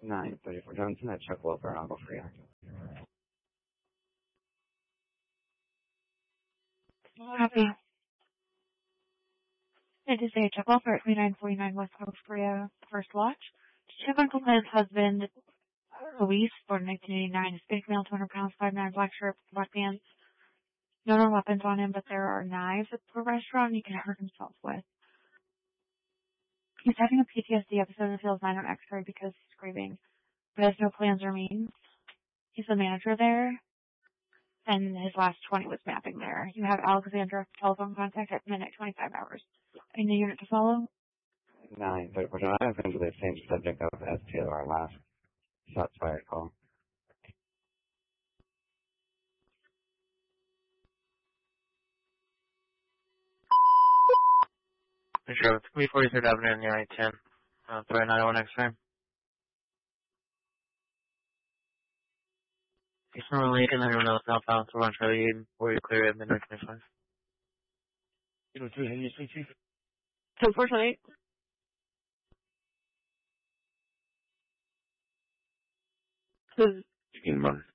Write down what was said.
9:34 Johnson at Chuck Wilfer, I'll go for you. Happy. It is a Chuck Wilfer at 3949 West Astoria, First Watch. Check Uncle Ben's husband, Luis, born in 1989, Hispanic male, 200 pounds, 5'9", black shirt, black pants. No known weapons on him, but there are knives at the restaurant he can hurt himself with. He's having a PTSD episode and feels 9 on X-ray because he's grieving, but has no plans or means. He's the manager there, and his last 20 was mapping there. You have Alexandra telephone contact at midnight 25 hours. In the unit to follow? 9:34 John. I have been to the same subject of as to our last shots fired call. Sure, it's going to be 43rd Avenue near I-10. 3901 X-ray. It's not really and everyone else southbound, so we're on Charlie 8, where you clear at midnight 25. You know, 2 Henry Street, Chief? So, unfortunately, You can run.